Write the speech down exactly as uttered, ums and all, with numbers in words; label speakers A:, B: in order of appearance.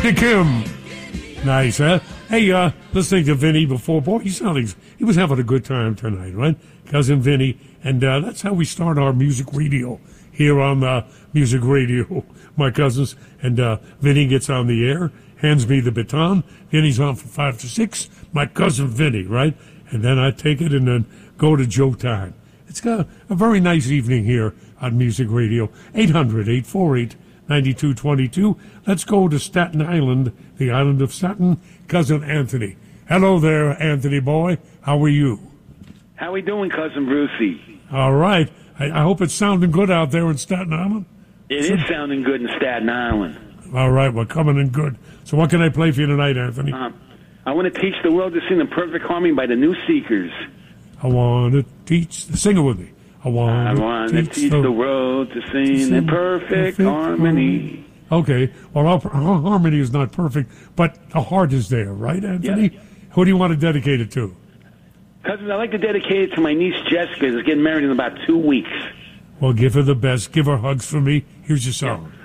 A: to Kim. Nice, huh? Hey, uh, listening to Vinny before, boy, he sounded, he was having a good time tonight, right? Cousin Vinny. And uh, that's how we start our music radio here on uh, Music Radio, my cousins. And uh, Vinny gets on the air, hands me the baton. Vinny's on from five to six. My cousin Vinny, right? And then I take it and then go to Joe Time. It's got a very nice evening here on Music Radio. eight hundred, eight four eight, nine two two two. Let's go to Staten Island, the island of Staten. Cousin Anthony. Hello there, Anthony boy. How are you?
B: How we doing, Cousin Brucey?
A: All right. I, I hope it's sounding good out there in Staten Island.
B: It so, is sounding good in Staten Island.
A: All right, we're coming in good. So what can I play for you tonight, Anthony?
B: Um, I want to teach the world to sing the Perfect Harmony by the New Seekers.
A: I want to teach, sing it with me. I want,
B: I want to teach, teach the, the world to sing, sing in perfect, perfect harmony. harmony.
A: Okay, well, our, our harmony is not perfect, but the heart is there, right, Anthony?
B: Yeah.
A: Who do you want to dedicate it to?
B: Cousins, I'd like to dedicate it to my niece Jessica, who's getting married in about two weeks.
A: Well, give her the best. Give her hugs for me. Here's your song.
B: Yeah.